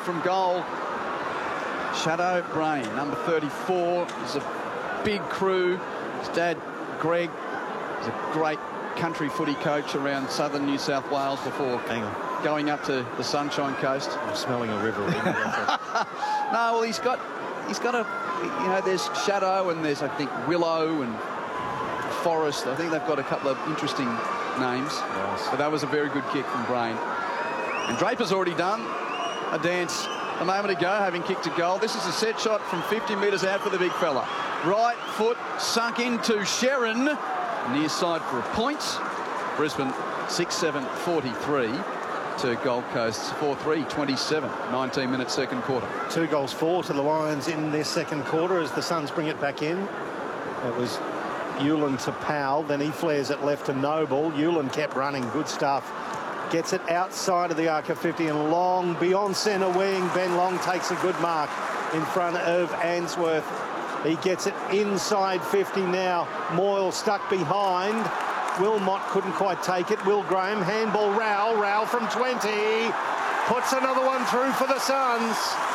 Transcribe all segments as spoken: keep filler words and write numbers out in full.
from goal. Shadow Brain, number thirty-four, is a big crew. His dad, Greg, is a great country footy coach around southern New South Wales before Hang on. going up to the Sunshine Coast. I'm smelling a river. No, well, he's got, he's got a, you know, there's Shadow and there's, I think, Willow and Forest. I think they've got a couple of interesting names. Nice. But that was a very good kick from Brain. And Draper's already done a dance a moment ago, having kicked a goal. This is a set shot from fifty metres out for the big fella. Right foot sunk into Sharon. Near side for a point. Brisbane six seven forty-three to Gold Coast four three twenty-seven. nineteen minutes second quarter. Two goals four to the Lions in their second quarter as the Suns bring it back in. It was Hewland to Powell, then he flares it left to Noble. Hewland kept running, good stuff. Gets it outside of the arc of fifty and Long beyond centre wing. Ben Long takes a good mark in front of Answorth. He gets it inside fifty now. Moyle stuck behind. Wilmot couldn't quite take it. Will Graham, handball Rowell. Rowell from twenty. Puts another one through for the Suns.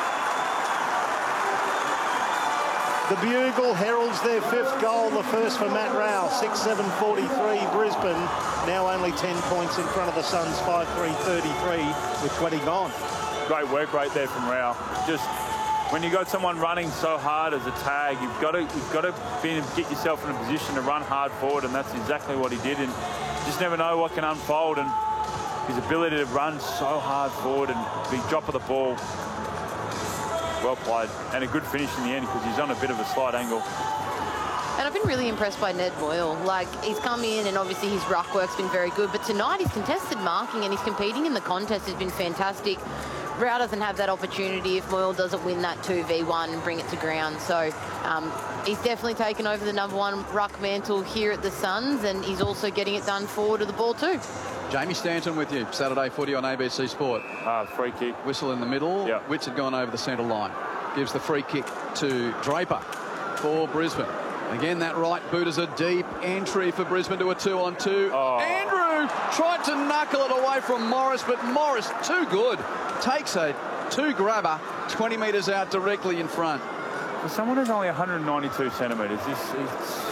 The Bugle heralds their fifth goal, the first for Matt Rowell. six seven forty-three Brisbane. Now only ten points in front of the Suns, five three thirty-three with twenty gone. Great work right there from Rowell. Just when you got someone running so hard as a tag, you've got to you've got to be, get yourself in a position to run hard forward, and that's exactly what he did. And you just never know what can unfold. And his ability to run so hard forward and big drop of the ball, well played, and a good finish in the end because he's on a bit of a slight angle. And I've been really impressed by Ned Moyle. Like, he's come in and obviously his ruck work's been very good, but tonight his contested marking and his competing in the contest has been fantastic. Rowell doesn't have that opportunity if Moyle doesn't win that two v one and bring it to ground. So um, he's definitely taken over the number one ruck mantle here at the Suns, and he's also getting it done forward of the ball too. Jamie Stanton with you, Saturday footy on A B C Sport. Uh, free kick. Whistle in the middle. Yeah. Witts had gone over the centre line. Gives the free kick to Draper for Brisbane. Again, that right boot is a deep entry for Brisbane to a two on two. Oh. Andrew tried to knuckle it away from Morris, but Morris, too good, takes a two grabber twenty metres out directly in front. For someone who's only one hundred ninety-two centimetres, this is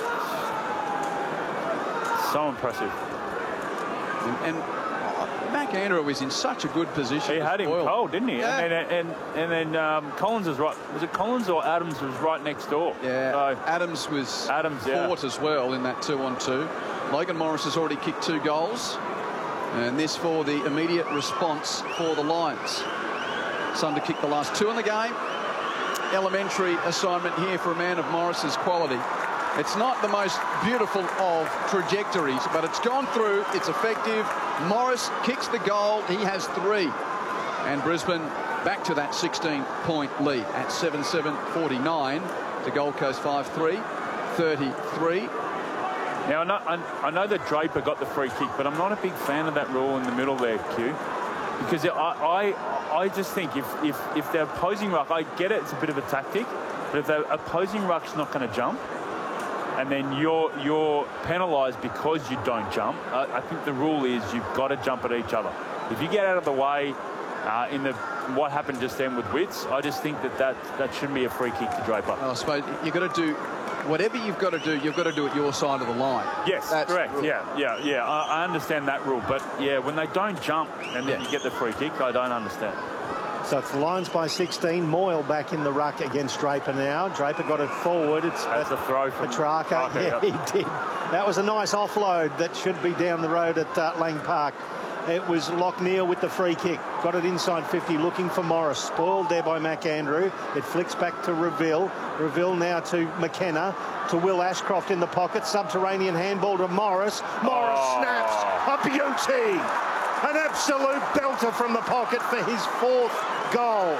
so impressive. And, and Mac Andrew was in such a good position. He had him Boyle. cold, didn't he? Yeah. And then, and, and then um, Collins was right. Was it Collins or Adams was right next door? Yeah. So, Adams was Adams, yeah. fought as well in that two on two. Logan Morris has already kicked two goals. And this for the immediate response for the Lions. Sun to kick the last two in the game. Elementary assignment here for a man of Morris's quality. It's not the most beautiful of trajectories, but it's gone through. It's effective. Morris kicks the goal. He has three. And Brisbane back to that sixteen point lead at seven seven forty-nine to Gold Coast five three thirty-three. Now, I know, I, I know that Draper got the free kick, but I'm not a big fan of that rule in the middle there, Q. Because I, I, I just think if, if, if they're opposing ruck, I get it, it's a bit of a tactic, but if the opposing ruck's not going to jump, and then you're you're penalised because you don't jump, I, I think the rule is you've got to jump at each other. If you get out of the way uh, in the what happened just then with Witts, I just think that that, that shouldn't be a free kick to Draper. Well, I suppose you've got to do whatever you've got to do. You've got to do it your side of the line. Yes, That's correct. Yeah, yeah, yeah. I, I understand that rule, but yeah, when they don't jump and then Yeah. you get the free kick, I don't understand. So it's the Lions by sixteen. Moyle back in the ruck against Draper now. Draper got it forward. It's That's a throw from Petrarca. Petrarca, Yeah, yeah. he did. That was a nice offload that should be down the road at uh, Lang Park. It was Locknear with the free kick. Got it inside fifty, looking for Morris. Spoiled there by Mac Andrew. It flicks back to Reville. Reville now to McKenna. To Will Ashcroft in the pocket. Subterranean handball to Morris. Morris Oh. snaps. A beauty. An absolute belter from the pocket for his fourth goal.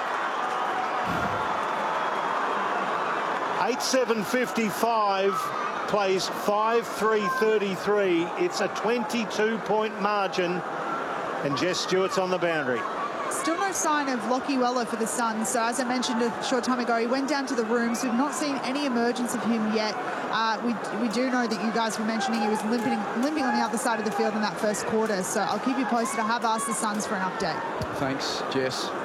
eight seven fifty-five, plays five three thirty-three. It's a twenty-two point margin, and Jess Stewart's on the boundary. Still no sign of Lockie Weller for the Suns. So as I mentioned a short time ago, he went down to the room, so we've not seen any emergence of him yet. Uh, we, we do know that you guys were mentioning he was limping, limping on the other side of the field in that first quarter. So I'll keep you posted. I have asked the Suns for an update. Thanks, Jess.